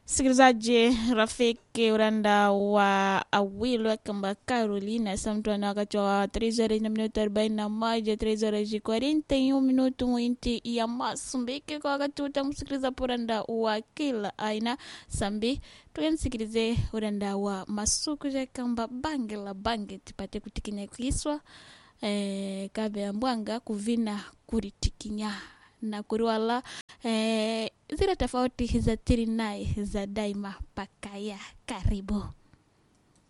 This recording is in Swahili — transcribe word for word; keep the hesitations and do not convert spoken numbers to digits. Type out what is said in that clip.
Sikilizaji rafiki uranda wa awilo kamba Carolina samtuana wakati wa três horas na minuto arobaini na moja, três horas e quarenta e um minuto mwinti ya masumbiki kwa wakati utamusikiliza uranda wa kila aina sambi tuyansikilize uranda wa masuku ya kamba bange la bange tipate kutikinya kiswa eh, kabe ya mwanga kuvina kuritikinya na kuruala eh, zile tofauti za tirinai za daima pakaya karibu.